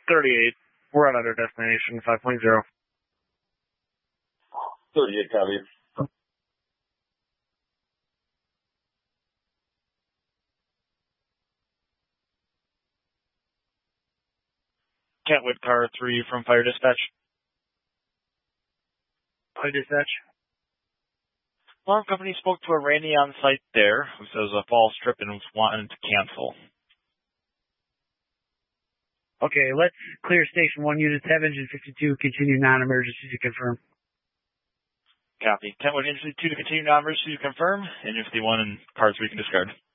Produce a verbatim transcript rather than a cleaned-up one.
thirty-eight. We're at our destination, five point oh. thirty-eight, copy. Kentwood, car three from Fire Dispatch. Fire Dispatch. Alarm company spoke to a Randy on site there who says a fall strip and was wanting to cancel. Okay, let's clear station one, units have engine fifty-two, continue non-emergency to confirm. Copy. Kentwood, engine two to continue non-emergency to confirm, engine fifty-one and car three can discard.